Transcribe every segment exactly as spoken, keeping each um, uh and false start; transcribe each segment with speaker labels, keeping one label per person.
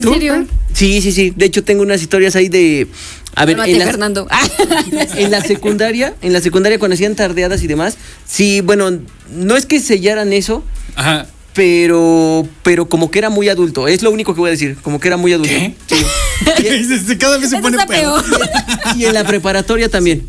Speaker 1: ¿En serio?
Speaker 2: Sí, sí, sí. De hecho, tengo unas historias ahí de... A ver, en la,
Speaker 1: Fernando.
Speaker 2: en la secundaria, en la secundaria cuando hacían tardeadas y demás, sí, bueno, no es que sellaran eso,
Speaker 3: Ajá.
Speaker 2: pero pero como que era muy adulto. Es lo único que voy a decir, como que era muy adulto.
Speaker 3: ¿Qué?
Speaker 2: Sí.
Speaker 3: Cada vez se
Speaker 1: Eso
Speaker 3: pone
Speaker 1: está
Speaker 3: peor.
Speaker 1: peor.
Speaker 2: Y en la preparatoria también.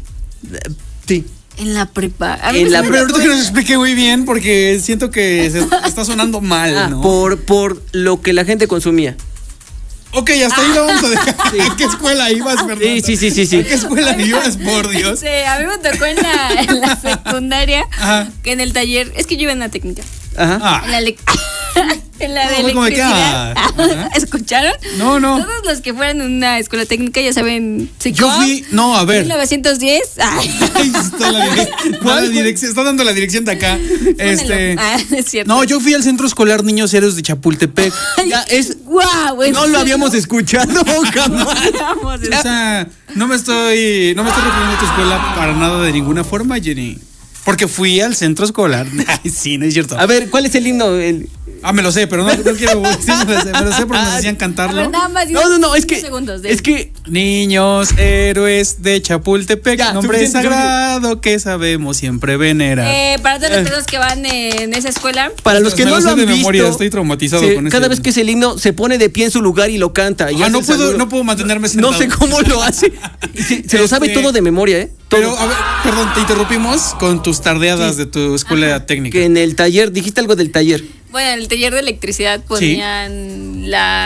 Speaker 2: Sí.
Speaker 1: En la prepa. A mí
Speaker 2: En
Speaker 1: me
Speaker 2: la
Speaker 1: suena
Speaker 3: Pero ahorita que
Speaker 1: todo.
Speaker 3: nos explique muy bien porque siento que se está sonando mal,
Speaker 2: Ah,
Speaker 3: ¿no?
Speaker 2: por, por lo que la gente consumía.
Speaker 3: Ok, hasta ahí lo vamos a dejar. ¿A qué escuela ibas, Fernando?
Speaker 2: Sí, sí, sí, sí, sí.
Speaker 3: ¿A qué escuela ibas, por Dios?
Speaker 1: Sí, a mí me tocó en la, en la secundaria,
Speaker 3: Ajá.
Speaker 1: que en el taller, es que yo iba en la técnica,
Speaker 2: Ajá.
Speaker 3: Ah,
Speaker 1: en la, lec- en la de
Speaker 3: No, como de que,
Speaker 1: electricidad.
Speaker 3: ah, ajá.
Speaker 1: ¿Escucharon?
Speaker 3: no, no.
Speaker 1: Todos los que fueran en una escuela técnica ya saben.
Speaker 3: Yo fui, no, a ver.
Speaker 1: mil novecientos diez. Ay,
Speaker 3: Ahí está la, direc- la dirección, está dando la dirección de acá. Este,
Speaker 1: pónmelo. Ah, es cierto.
Speaker 3: no, yo fui al Centro Escolar Niños Héroes de Chapultepec.
Speaker 2: Ya es...
Speaker 1: Guau, güey.
Speaker 2: No lo habíamos escuchado jamás.
Speaker 1: Vamos,
Speaker 3: O sea, no me estoy, no me estoy refiriendo a tu escuela para nada de ninguna forma, Jenny. Porque fui al centro escolar. Ay, sí, no es cierto.
Speaker 2: A ver, ¿cuál es el himno? El...
Speaker 3: Ah, me lo sé, pero no, no quiero. Sí, me lo sé, me lo sé porque nos hacían
Speaker 1: A ver,
Speaker 3: cantarlo.
Speaker 1: nada más
Speaker 2: No, no, no, es
Speaker 1: diez
Speaker 2: que...
Speaker 1: segundos de-
Speaker 2: Es que...
Speaker 3: Niños héroes de Chapultepec,
Speaker 2: Ya,
Speaker 3: nombre
Speaker 2: suficiente,
Speaker 3: sagrado que sabemos siempre venerar.
Speaker 1: Eh, para todos los perros que van en esa escuela,
Speaker 2: Para los que
Speaker 3: Me
Speaker 2: no
Speaker 3: lo
Speaker 2: lo
Speaker 3: sé
Speaker 2: han
Speaker 3: de
Speaker 2: visto,
Speaker 3: memoria, estoy traumatizado
Speaker 2: se-
Speaker 3: con
Speaker 2: cada
Speaker 3: ese-
Speaker 2: vez que es el himno se pone de pie en su lugar y lo canta. y
Speaker 3: Ah,
Speaker 2: hace
Speaker 3: no
Speaker 2: el
Speaker 3: puedo,
Speaker 2: saludo.
Speaker 3: no puedo mantenerme sentado.
Speaker 2: No sé cómo lo hace. Y Se, se lo sabe
Speaker 3: Este,
Speaker 2: todo de memoria, ¿eh? Todo.
Speaker 3: Pero, a ver, perdón, te interrumpimos con tus tardeadas de tu escuela técnica.
Speaker 2: Que en el taller, dijiste algo del taller.
Speaker 1: bueno, en el taller de electricidad ponían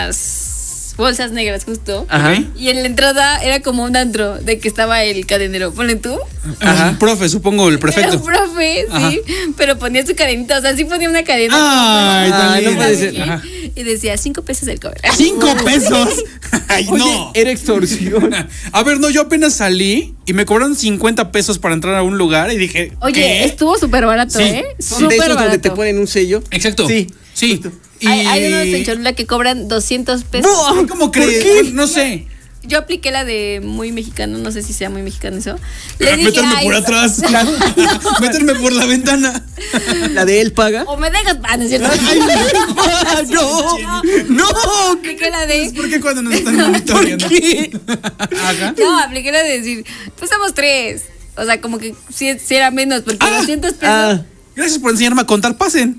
Speaker 1: las bolsas negras justo.
Speaker 2: Ajá.
Speaker 3: Ok.
Speaker 1: Y en la entrada era como un antro de que estaba el cadenero. Ponle tú.
Speaker 3: Ajá. Un profe, supongo, el
Speaker 1: Era
Speaker 3: prefecto.
Speaker 1: un profe,
Speaker 3: Ajá.
Speaker 1: sí. Pero ponía su cadenita. O sea, sí ponía una cadena.
Speaker 3: Ay,
Speaker 2: Ah,
Speaker 3: tan
Speaker 2: no
Speaker 3: lindo.
Speaker 2: puede ser.
Speaker 3: Ajá.
Speaker 1: Y decía cinco pesos el cover.
Speaker 3: ¡Cinco pesos! ¡Ay,
Speaker 2: Oye,
Speaker 3: no!
Speaker 2: era extorsión.
Speaker 3: A ver, no, yo apenas salí y me cobraron cincuenta pesos para entrar a un lugar y dije.
Speaker 1: Oye,
Speaker 3: ¿qué?
Speaker 1: estuvo súper barato,
Speaker 3: Sí.
Speaker 1: ¿eh?
Speaker 2: Son de
Speaker 1: Súper
Speaker 2: esos donde te
Speaker 1: barato.
Speaker 2: ponen un sello.
Speaker 3: Exacto.
Speaker 2: Sí.
Speaker 3: Sí. Y...
Speaker 1: Hay, hay unos en Cholula que cobran doscientos pesos.
Speaker 2: ¡Buah!
Speaker 3: ¿Cómo
Speaker 2: ¿Por
Speaker 3: crees?
Speaker 2: qué?
Speaker 3: Bueno, no sé.
Speaker 1: Yo apliqué la de muy mexicano, no sé si sea muy mexicano eso. Le dije,
Speaker 3: Meterme
Speaker 1: "Ay,
Speaker 3: por atrás. Meterme por la ventana.
Speaker 2: La de él paga.
Speaker 1: o me dejas, ah, no es cierto.
Speaker 2: Ah, no, no.
Speaker 1: Apliqué la de,
Speaker 3: ¿Por qué cuando nos están
Speaker 2: ¿Por
Speaker 3: monitoreando?
Speaker 2: qué?
Speaker 3: Ajá.
Speaker 1: no, apliqué la de decir, pues somos tres. O sea, como que sí, sí era menos, porque
Speaker 3: Ah,
Speaker 1: doscientos pesos.
Speaker 2: Ah,
Speaker 3: Gracias por enseñarme a contar. Pasen.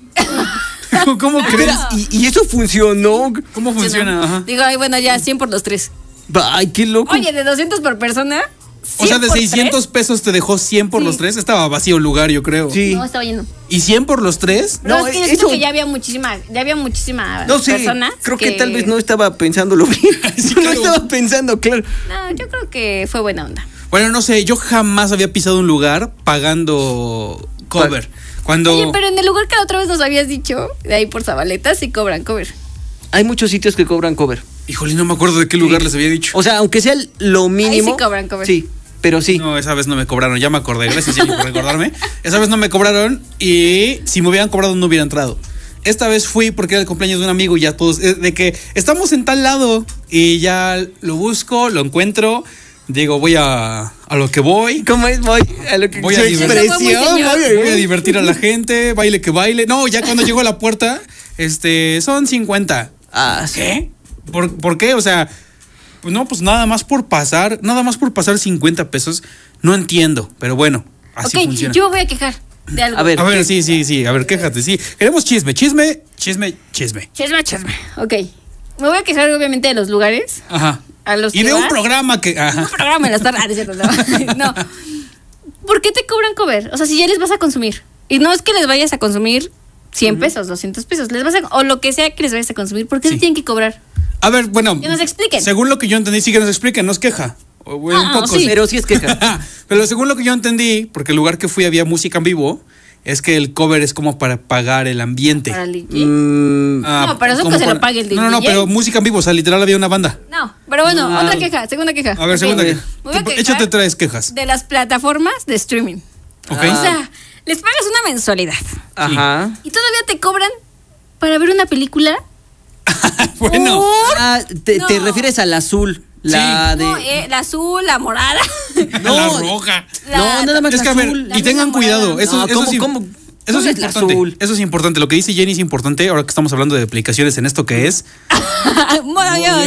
Speaker 3: ¿Cómo crees?
Speaker 2: espera, ¿y, y eso funcionó?
Speaker 3: ¿Cómo funciona? Ajá.
Speaker 1: Digo, ay, bueno, ya cien por los tres.
Speaker 2: Ay, qué loco.
Speaker 1: Oye, de doscientos por persona.
Speaker 3: O sea,
Speaker 1: cien
Speaker 3: de
Speaker 1: por
Speaker 3: seiscientos pesos te dejó cien por
Speaker 1: Sí.
Speaker 3: los tres. Estaba vacío el lugar, yo creo.
Speaker 2: Sí.
Speaker 1: tres. No, estaba lleno.
Speaker 3: ¿Y cien por los tres?
Speaker 1: Pero
Speaker 2: No,
Speaker 1: es que yo
Speaker 2: eso-
Speaker 1: siento que ya había muchísima, ya había muchísimas
Speaker 2: No sé,
Speaker 1: personas.
Speaker 2: creo que... tal vez no estaba pensándolo bien.
Speaker 3: Sí,
Speaker 2: No
Speaker 3: claro.
Speaker 2: estaba pensando, claro.
Speaker 1: No, yo creo que fue buena onda.
Speaker 3: Bueno, no sé, yo jamás había pisado un lugar pagando cover. Cuando...
Speaker 1: Oye, pero en el lugar que la otra vez nos habías dicho, de ahí por Zabaleta, sí cobran cover.
Speaker 2: Hay muchos sitios que cobran cover.
Speaker 3: Híjole, no me acuerdo de qué lugar les había dicho.
Speaker 2: O sea, aunque sea lo mínimo.
Speaker 1: sí cobran cover.
Speaker 2: Sí, pero sí.
Speaker 3: No, esa vez no me cobraron, ya me acordé. Gracias, Jenny, por recordarme. Esa vez no me cobraron y si me hubieran cobrado no hubiera entrado. Esta vez fui porque era el cumpleaños de un amigo y ya todos, eh, de que estamos en tal lado y ya lo busco, lo encuentro, digo, voy a, a lo que voy.
Speaker 2: ¿Cómo es? Voy a lo que
Speaker 3: Voy a
Speaker 2: su
Speaker 3: divertir.
Speaker 2: expresión.
Speaker 1: Muy señor.
Speaker 2: Voy
Speaker 3: Voy a divertir a la gente, baile que baile. No, ya cuando llego a la puerta, este, son cincuenta.
Speaker 2: Ah, sí.
Speaker 3: ¿Qué? ¿Por, ¿Por qué? O sea, pues no, pues nada más por pasar, nada más por pasar cincuenta pesos. No entiendo, pero bueno, así
Speaker 1: Ok,
Speaker 3: funciona.
Speaker 1: yo me voy a quejar de algo.
Speaker 2: A ver.
Speaker 3: A ver, sí, sí, sí, a ver, quéjate, sí. Queremos chisme, chisme, chisme, chisme.
Speaker 1: Chisme, chisme. Ok. Me voy a quejar obviamente de los lugares
Speaker 3: Ajá.
Speaker 1: a los
Speaker 3: Y
Speaker 1: que
Speaker 3: de un
Speaker 1: vas.
Speaker 3: programa que...
Speaker 1: Un
Speaker 3: Ajá.
Speaker 1: programa en las tardes. Ah, no es cierto, no. No. ¿Por qué te cobran cover? O sea, si ya les vas a consumir. Y no es que les vayas a consumir cien pesos, doscientos pesos. Les vas a, o lo que sea que les vayas a consumir. ¿Por qué
Speaker 3: Sí.
Speaker 1: te tienen que cobrar?
Speaker 3: A ver, bueno.
Speaker 1: Que nos expliquen.
Speaker 3: Según lo que yo entendí, sí que nos expliquen, nos queja. O, o un
Speaker 1: Ah,
Speaker 3: poco.
Speaker 1: sí.
Speaker 2: Pero sí es queja.
Speaker 3: Pero según lo que yo entendí, porque el lugar que fui había música en vivo, es que el cover es como para pagar el ambiente.
Speaker 1: Para el D J.
Speaker 2: Mm,
Speaker 3: Ah,
Speaker 1: No, pero eso
Speaker 3: como
Speaker 1: que se lo
Speaker 3: para-
Speaker 1: pague el
Speaker 3: No, no, no,
Speaker 1: D J.
Speaker 3: pero música en vivo, o sea, literal había una banda.
Speaker 1: No, pero bueno,
Speaker 2: No.
Speaker 1: otra queja, segunda queja.
Speaker 3: A ver,
Speaker 1: Ok.
Speaker 3: segunda
Speaker 2: Me
Speaker 3: queja.
Speaker 1: voy a
Speaker 3: Tú,
Speaker 1: quejar
Speaker 3: Échate tres quejas.
Speaker 1: De las plataformas de streaming.
Speaker 3: ¿Ok?
Speaker 1: O sea, les pagas una mensualidad
Speaker 2: ajá.
Speaker 1: y todavía te cobran para ver una película.
Speaker 3: Bueno.
Speaker 1: ¿Por?
Speaker 2: Ah, te, te
Speaker 1: No.
Speaker 2: refieres al azul. La de.
Speaker 1: No, eh, la azul, la morada.
Speaker 3: La roja.
Speaker 1: La-
Speaker 2: No, nada más
Speaker 3: Es que a
Speaker 2: la
Speaker 3: ver,
Speaker 2: azul.
Speaker 1: La
Speaker 3: y tengan
Speaker 1: misma
Speaker 3: cuidado.
Speaker 1: morada.
Speaker 3: Eso,
Speaker 2: No,
Speaker 3: eso
Speaker 2: ¿cómo,
Speaker 3: sí.
Speaker 2: cómo?
Speaker 3: Eso es
Speaker 2: ¿Cuál es la
Speaker 3: importante.
Speaker 2: azul?
Speaker 3: Eso es importante. Lo que dice Jenny es importante. Ahora que estamos hablando de aplicaciones en esto que es.
Speaker 1: Bueno, yo-